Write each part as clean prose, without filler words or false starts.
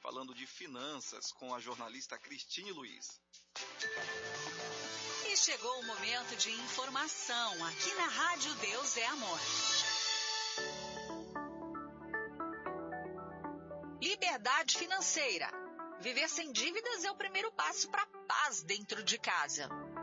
falando de finanças com a jornalista Cristine Luiz. E chegou o momento de informação aqui na Rádio Deus é Amor. Liberdade financeira. Viver sem dívidas é o primeiro passo para a paz dentro de casa.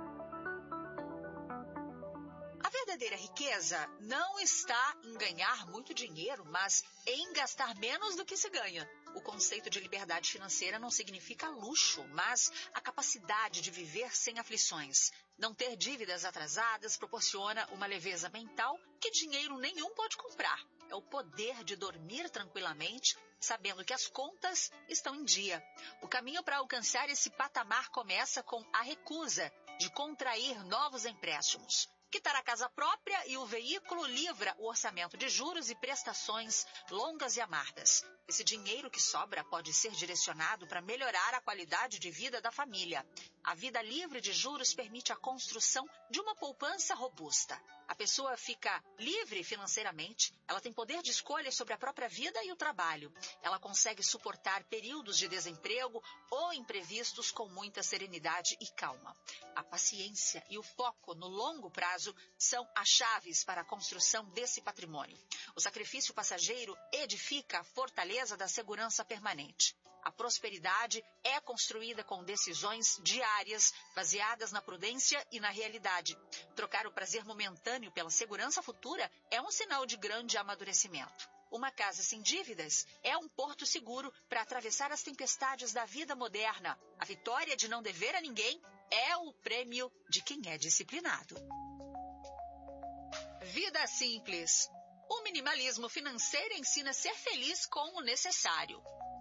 A verdadeira riqueza não está em ganhar muito dinheiro, mas em gastar menos do que se ganha. O conceito de liberdade financeira não significa luxo, mas a capacidade de viver sem aflições. Não ter dívidas atrasadas proporciona uma leveza mental que dinheiro nenhum pode comprar. É o poder de dormir tranquilamente, sabendo que as contas estão em dia. O caminho para alcançar esse patamar começa com a recusa de contrair novos empréstimos. Quitar a casa própria e o veículo livra o orçamento de juros e prestações longas e amargas. Esse dinheiro que sobra pode ser direcionado para melhorar a qualidade de vida da família. A vida livre de juros permite a construção de uma poupança robusta. A pessoa fica livre financeiramente, ela tem poder de escolha sobre a própria vida e o trabalho. Ela consegue suportar períodos de desemprego ou imprevistos com muita serenidade e calma. A paciência e o foco no longo prazo são as chaves para a construção desse patrimônio. O sacrifício passageiro edifica a fortaleza da segurança permanente. A prosperidade é construída com decisões diárias, baseadas na prudência e na realidade. Trocar o prazer momentâneo pela segurança futura é um sinal de grande amadurecimento. Uma casa sem dívidas é um porto seguro para atravessar as tempestades da vida moderna. A vitória de não dever a ninguém é o prêmio de quem é disciplinado. Vida simples. O minimalismo financeiro ensina a ser feliz com o necessário.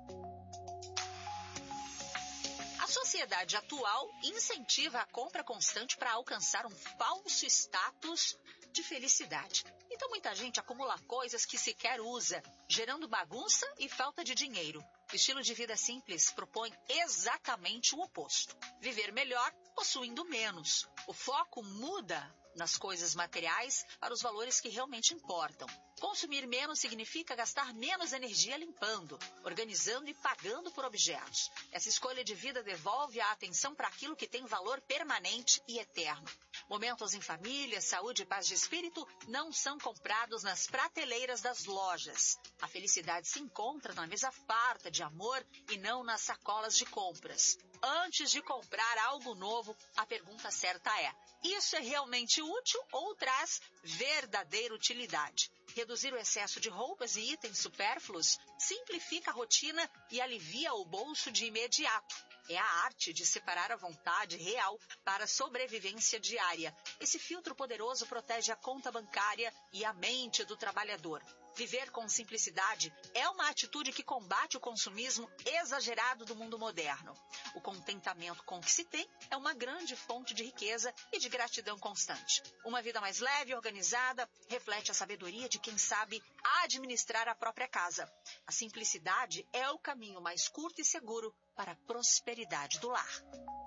A sociedade atual incentiva a compra constante para alcançar um falso status de felicidade. Então muita gente acumula coisas que sequer usa, gerando bagunça e falta de dinheiro. O estilo de vida simples propõe exatamente o oposto. Viver melhor, possuindo menos. O foco muda nas coisas materiais para os valores que realmente importam. Consumir menos significa gastar menos energia limpando, organizando e pagando por objetos. Essa escolha de vida devolve a atenção para aquilo que tem valor permanente e eterno. Momentos em família, saúde e paz de espírito não são comprados nas prateleiras das lojas. A felicidade se encontra na mesa farta de amor e não nas sacolas de compras. Antes de comprar algo novo, a pergunta certa é: isso é realmente útil ou traz verdadeira utilidade? Reduzir o excesso de roupas e itens supérfluos simplifica a rotina e alivia o bolso de imediato. É a arte de separar a vontade real para a sobrevivência diária. Esse filtro poderoso protege a conta bancária e a mente do trabalhador. Viver com simplicidade é uma atitude que combate o consumismo exagerado do mundo moderno. O contentamento com o que se tem é uma grande fonte de riqueza e de gratidão constante. Uma vida mais leve e organizada reflete a sabedoria de quem sabe administrar a própria casa. A simplicidade é o caminho mais curto e seguro para a prosperidade do lar.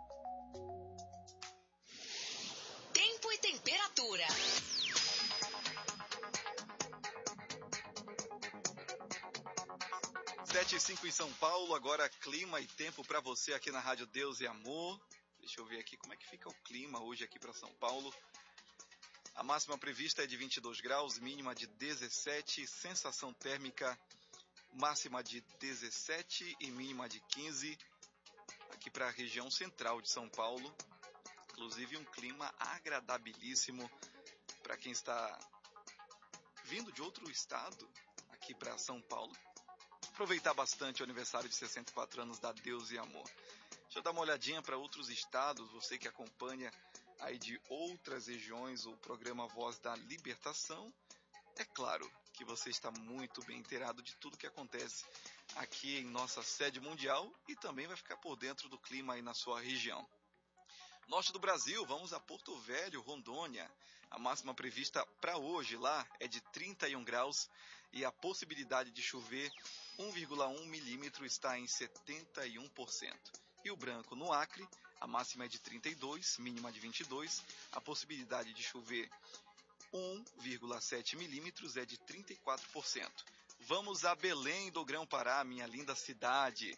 Tempo e temperatura. 7h05 em São Paulo, agora clima e tempo para você aqui na Rádio Deus e Amor. Deixa eu ver aqui como é que fica o clima hoje aqui para São Paulo. A máxima prevista é de 22 graus, mínima de 17, sensação térmica máxima de 17 e mínima de 15, aqui para a região central de São Paulo. Inclusive um clima agradabilíssimo para quem está vindo de outro estado aqui para São Paulo. Aproveitar bastante o aniversário de 64 anos da Deus e Amor. Deixa eu dar uma olhadinha para outros estados, você que acompanha aí de outras regiões o programa Voz da Libertação. É claro que você está muito bem inteirado de tudo que acontece aqui em nossa sede mundial e também vai ficar por dentro do clima aí na sua região. Norte do Brasil, vamos a Porto Velho, Rondônia. A máxima prevista para hoje lá é de 31 graus e a possibilidade de chover 1,1 milímetro está em 71%. Rio Branco, no Acre, a máxima é de 32, mínima de 22. A possibilidade de chover 1,7 milímetros é de 34%. Vamos a Belém do Grão-Pará, minha linda cidade.